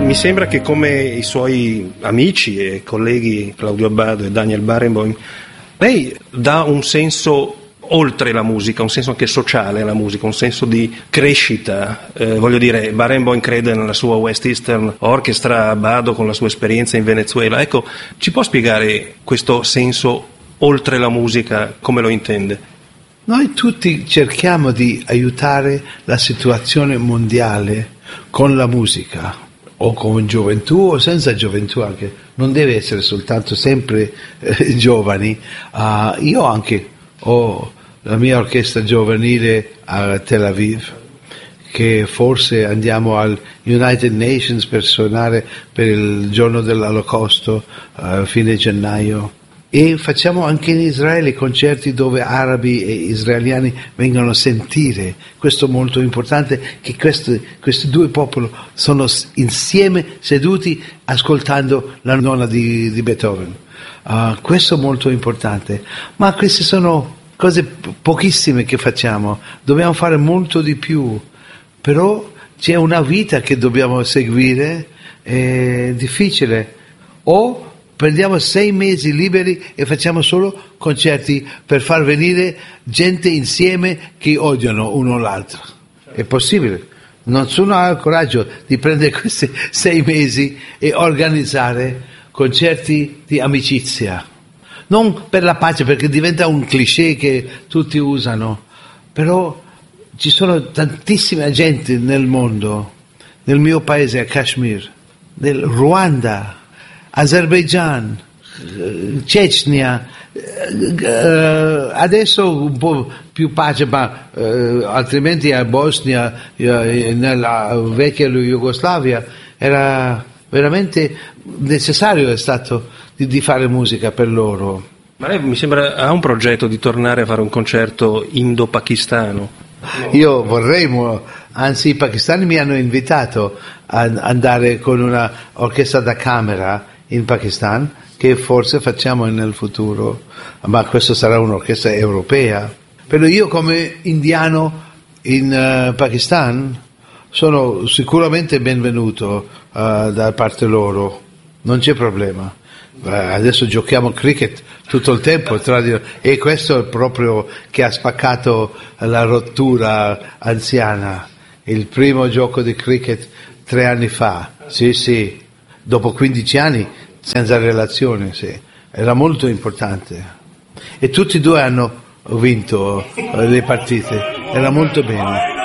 Mi sembra che come i suoi amici e colleghi Claudio Abbado e Daniel Barenboim, lei dà un senso oltre la musica, un senso anche sociale alla musica, un senso di crescita. Voglio dire, Barenboim crede nella sua West Eastern Orchestra, Abbado con la sua esperienza in Venezuela. Ecco, ci può spiegare questo senso oltre la musica, come lo intende? Noi tutti cerchiamo di aiutare la situazione mondiale con la musica, o con gioventù o senza gioventù anche, non deve essere soltanto sempre giovani. Io anche ho la mia orchestra giovanile a Tel Aviv, che forse andiamo al United Nations per suonare per il giorno dell'Olocausto a fine gennaio. E facciamo anche in Israele concerti dove arabi e israeliani vengono a sentire. Questo è molto importante, che questi due popoli sono insieme seduti ascoltando la nona di Beethoven. Questo è molto importante. Ma queste sono cose pochissime che facciamo. Dobbiamo fare molto di più. Però c'è una vita che dobbiamo seguire, è difficile. O prendiamo 6 mesi liberi e facciamo solo concerti per far venire gente insieme che odiano uno l'altro. È possibile. Nessuno ha il coraggio di prendere questi 6 mesi e organizzare concerti di amicizia. Non per la pace, perché diventa un cliché che tutti usano, però ci sono tantissime gente nel mondo, nel mio paese, a Kashmir, nel Ruanda, Azerbaijan, Cecenia, adesso un po' più pace, ma altrimenti a Bosnia, nella vecchia Jugoslavia, era veramente necessario è stato di fare musica per loro. Ma lei mi sembra ha un progetto di tornare a fare un concerto indo-pakistano? Io vorrei, anzi i pakistani mi hanno invitato ad andare con una orchestra da camera in Pakistan, che forse facciamo nel futuro, ma questo sarà un'orchestra europea. Però io come indiano in Pakistan sono sicuramente benvenuto da parte loro, non c'è problema. Adesso giochiamo cricket tutto il tempo e questo è proprio che ha spaccato la rottura anziana. Il primo gioco di cricket 3 anni fa, sì, dopo 15 anni senza relazione, sì. Era molto importante e tutti e due hanno vinto le partite, era molto bene.